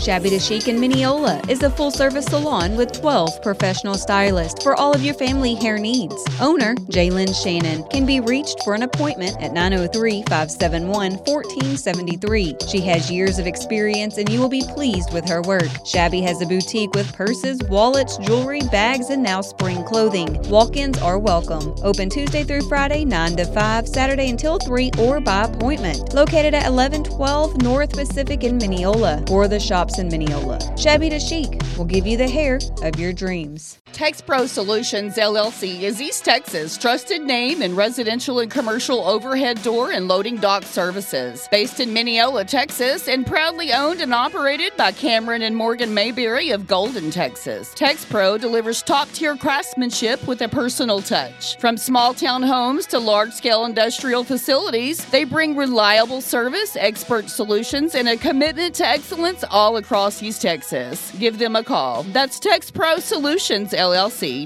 Shabby to Chic in Mineola is a full-service salon with 12 professional stylists for all of your family hair needs. Owner, Jalen Shannon, can be reached for an appointment at 903-571-1473. She has years of experience and you will be pleased with her work. Shabby has a boutique with purses, wallets, jewelry, bags, and now spring clothing. Walk-ins are welcome. Open Tuesday through Friday, 9 to 5, Saturday until 3, or by appointment. Located at 1112 North Pacific in Mineola, or the shops in Mineola. Shabby to Chic will give you the hair of your dreams. TexPro Solutions, LLC is East Texas' trusted name in residential and commercial overhead door and loading dock services. Based in Mineola, Texas, and proudly owned and operated by Cameron and Morgan Mayberry of Golden, Texas. TexPro delivers top-tier craftsmanship with a personal touch. From small-town homes to large-scale industrial facilities, they bring reliable service, expert solutions, and a commitment to excellence all across East Texas. Give them a call. That's TexPro Solutions, LLC,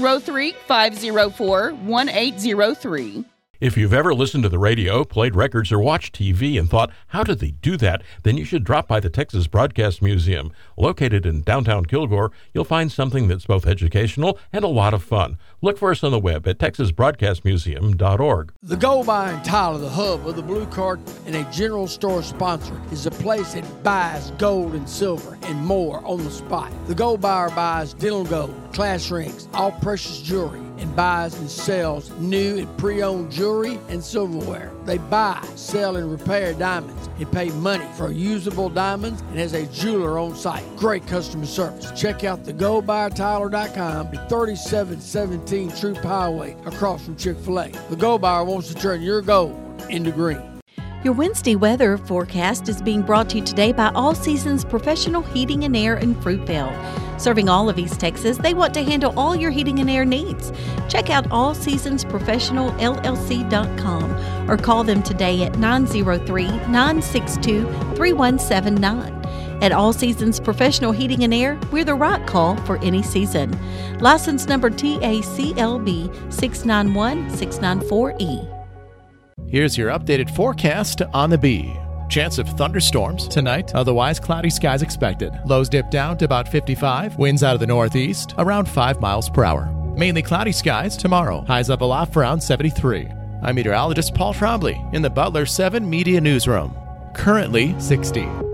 903-504-1803. If you've ever listened to the radio, played records, or watched TV and thought, how did they do that? Then you should drop by the Texas Broadcast Museum. Located in downtown Kilgore, you'll find something that's both educational and a lot of fun. Look for us on the web at texasbroadcastmuseum.org. The Gold Bar in Tyler, the hub of the Blue Card and a general store sponsor, is a place that buys gold and silver and more on the spot. The Gold Bar buys dental gold, class rings, all precious jewelry, and buys and sells new and pre-owned jewelry and silverware. They buy, sell, and repair diamonds and pay money for usable diamonds and has a jeweler on site. Great customer service. Check out thegoldbartyler.com at 3717 Troop Highway across from Chick-fil-A. The Gold Bar wants to turn your gold into green. Your Wednesday weather forecast is being brought to you today by All Seasons Professional Heating and Air in Fruitvale. Serving all of East Texas, they want to handle all your heating and air needs. Check out allseasonsprofessionalllc.com or call them today at 903-962-3179. At All Seasons Professional Heating and Air, we're the right call for any season. License number TACLB 691694E. Here's your updated forecast on the Bee. Chance of thunderstorms tonight, otherwise cloudy skies expected. Lows dip down to about 55. Winds out of the northeast, around 5 miles per hour. Mainly cloudy skies tomorrow. Highs up aloft around 73. I'm meteorologist Paul Trombley in the Butler 7 Media Newsroom. Currently 60.